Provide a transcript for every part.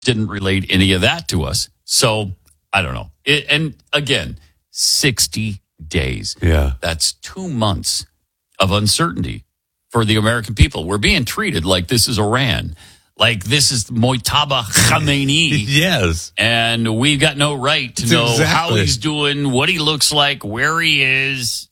didn't relate any of that to us. So I don't know. And again, 60 days. Yeah. That's 2 months of uncertainty for the American people. We're being treated like this is Iran, like this is Mojtaba Khamenei. Yes. And we've got no right to know how he's doing, what he looks like, where he is.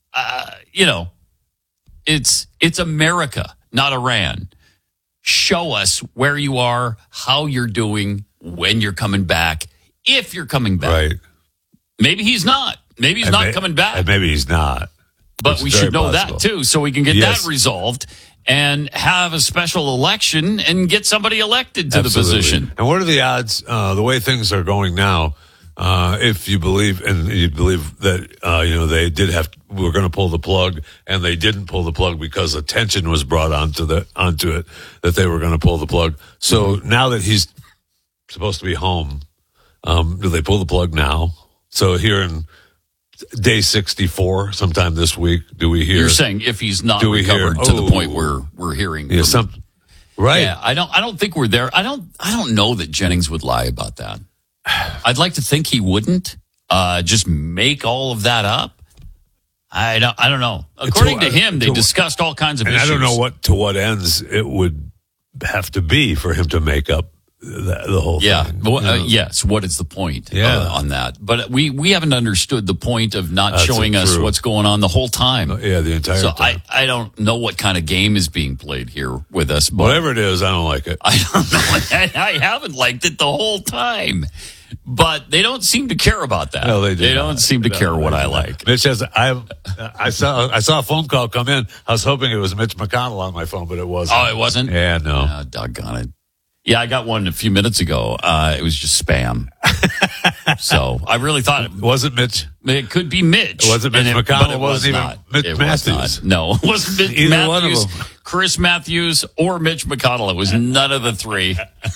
It's America, not Iran. Show us where you are, how you're doing, when you're coming back, if you're coming back. Right. Maybe he's not. Maybe he's not coming back. And maybe he's not. But we should know that, too, so we can get that resolved and have a special election and get somebody elected to the position. And what are the odds, the way things are going now, if you believe, and you believe that, they did we're going to pull the plug, and they didn't pull the plug because attention was brought onto it, that they were going to pull the plug. So now that he's supposed to be home, do they pull the plug now? So here in day 64, sometime this week, do we hear? You're saying if he's not recovered to the point where we're hearing, right? Yeah, I don't think we're there. I don't know that Jennings would lie about that. I'd like to think he wouldn't just make all of that up. I don't know. According to him, they discussed all kinds of issues. I don't know to what ends it would have to be for him to make up the whole thing. Yes. What is the point on that? But we haven't understood the point of not showing us what's going on the whole time. The entire time. I don't know what kind of game is being played here with us. But whatever it is, I don't like it. I don't know. I haven't liked it the whole time. But they don't seem to care about that. No, they don't seem to care what I like. Mitch says, I saw a phone call come in. I was hoping it was Mitch McConnell on my phone, but it wasn't. Oh, it wasn't? Yeah, no. Oh, doggone it. Yeah, I got one a few minutes ago. It was just spam. So I really thought it wasn't Mitch. It could be Mitch. It wasn't Mitch McConnell. It wasn't even Mitch Matthews. No, it wasn't Mitch Either Matthews, one of them. Chris Matthews, or Mitch McConnell. It was none of the three.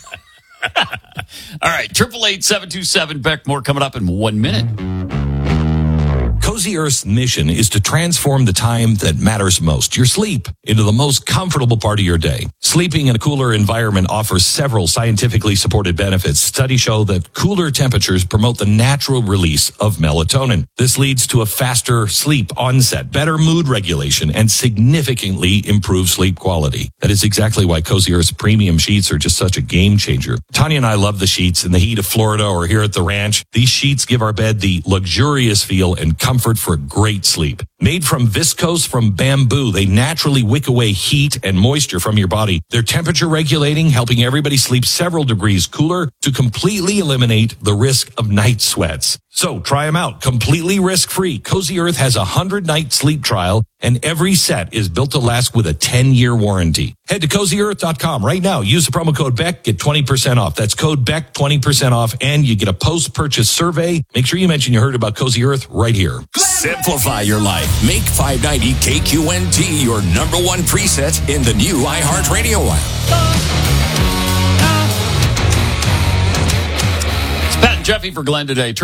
All right, 888-727-BECK. More coming up in 1 minute. Cozy Earth's mission is to transform the time that matters most, your sleep, into the most comfortable part of your day. Sleeping in a cooler environment offers several scientifically supported benefits. Studies show that cooler temperatures promote the natural release of melatonin. This leads to a faster sleep onset, better mood regulation, and significantly improved sleep quality. That is exactly why Cozy Earth's premium sheets are just such a game changer. Tanya and I love the sheets in the heat of Florida or here at the ranch. These sheets give our bed the luxurious feel and comfort for great sleep. Made from viscose from bamboo, they naturally wick away heat and moisture from your body. They're temperature regulating, helping everybody sleep several degrees cooler to completely eliminate the risk of night sweats. So try them out completely risk-free. Cozy Earth has a 100-night sleep trial, and every set is built to last with a 10-year warranty. Head to CozyEarth.com right now. Use the promo code BECK, get 20% off. That's code BECK, 20% off, and you get a post-purchase survey. Make sure you mention you heard about Cozy Earth right here. Simplify your life. Make 590 KQNT your number one preset in the new iHeartRadio app. Pat and Jeffy for Glenn today.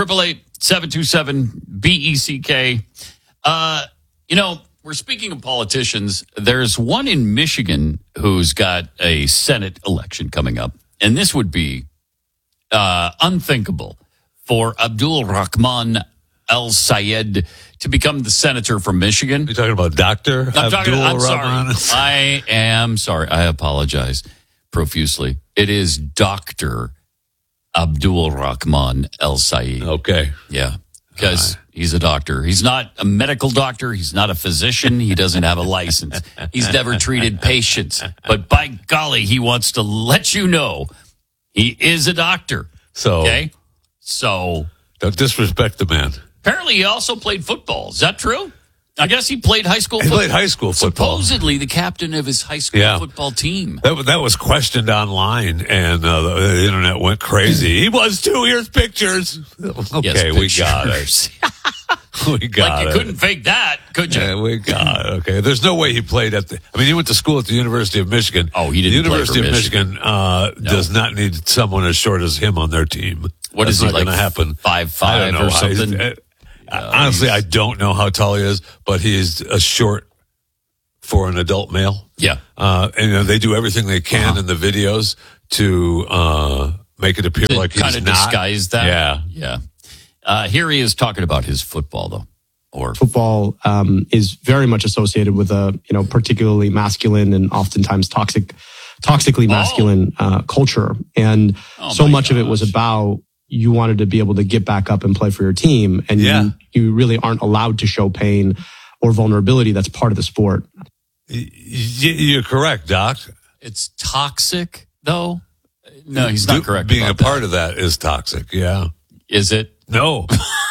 888-727-BECK. We're speaking of politicians. There's one in Michigan who's got a Senate election coming up. And this would be unthinkable for Abdul Rahman El-Sayed to become the senator from Michigan. You're talking about Dr. I'm sorry. I am sorry. I apologize profusely. It is Dr. Abdul Rahman El-Sayed. Okay. Yeah, because he's a doctor. He's not a medical doctor. He's not a physician. He doesn't have a license. He's never treated patients. But by golly, he wants to let you know he is a doctor. Okay? So don't disrespect the man. Apparently, he also played football. Is that true? I guess he played high school football. He played high school football. Supposedly the captain of his high school football team. That was questioned online, and the internet went crazy. He was too. Here's pictures. Okay, we got it. We got it. You couldn't fake that, could you? Yeah, we got it. Okay. There's no way he played he went to school at the University of Michigan. Oh, he didn't play for Michigan. The University of Michigan does not need someone as short as him on their team. What is he, going to happen? 5'5" or something? Honestly, I don't know how tall he is, but he is a short for an adult male. Yeah. And they do everything they can in the videos to make it appear like he's kind of not. disguise that. Yeah. Here he is talking about his football, though. Or football is very much associated with a particularly masculine and oftentimes toxically masculine culture, and so much of it was about you wanted to be able to get back up and play for your team, and you really aren't allowed to show pain or vulnerability. That's part of the sport. You're correct, Doc. it's toxic, though. No, he's not correct. Being about a part of that is toxic. Yeah. Is it? No.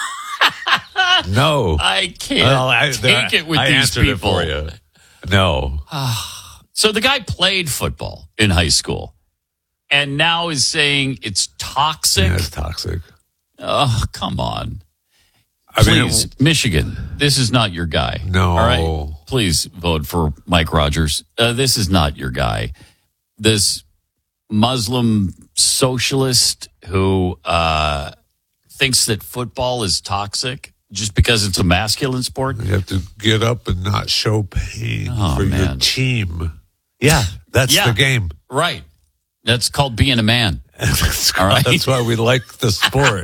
No. I can't take it with these people. It for you. No. So the guy played football in high school and now is saying it's toxic. Yeah, it's toxic. Oh, come on. Please, Michigan, this is not your guy. No. All right? Please vote for Mike Rogers. This is not your guy. This Muslim socialist who thinks that football is toxic just because it's a masculine sport. You have to get up and not show pain for your team. Yeah, that's the game. Right. That's called being a man. All right. That's why we like the sport.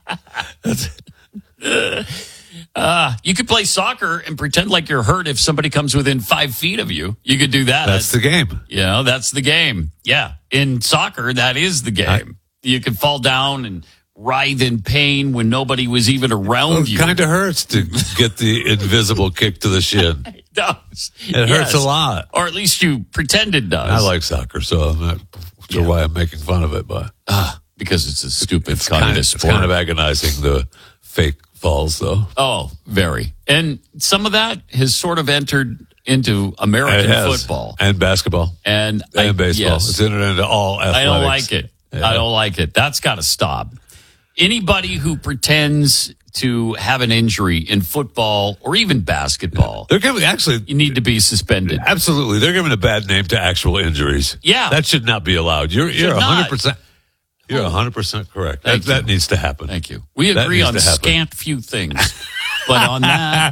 You could play soccer and pretend like you're hurt if somebody comes within 5 feet of you. You could do that. That's the game. You know, that's the game. Yeah. In soccer, that is the game. You could fall down and writhe in pain when nobody was even around you. It kind of hurts to get the invisible kick to the shin. It does. It hurts a lot. Or at least you pretend it does. I like soccer, so I'm not sure why I'm making fun of it, but because it's a stupid communist sport. It's kind of agonizing, the fake falls, though. Oh, very. And some of that has sort of entered into American football. And basketball. And baseball. Yes. It's entered into all athletics. I don't like it. Yeah. I don't like it. That's got to stop. Anybody who pretends to have an injury in football or even basketball, they're giving you need to be suspended. Absolutely. They're giving a bad name to actual injuries. Yeah. That should not be allowed. You're 100%. You're 100% correct. That needs to happen. Thank you. We agree on scant few things. But on that,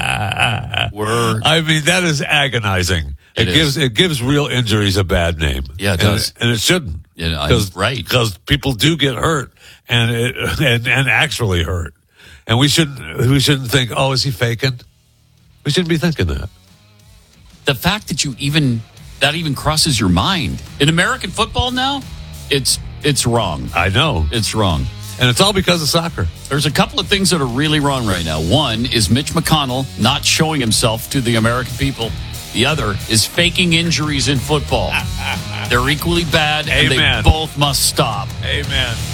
that is agonizing. It gives real injuries a bad name. Yeah, it does. And it shouldn't. Right. Because people do get hurt and actually hurt. And we shouldn't think, oh, is he faking? We shouldn't be thinking that. The fact that that even crosses your mind. In American football now, it's wrong. I know. It's wrong. And it's all because of soccer. There's a couple of things that are really wrong right now. One is Mitch McConnell not showing himself to the American people. The other is faking injuries in football. They're equally bad, and they both must stop. Amen.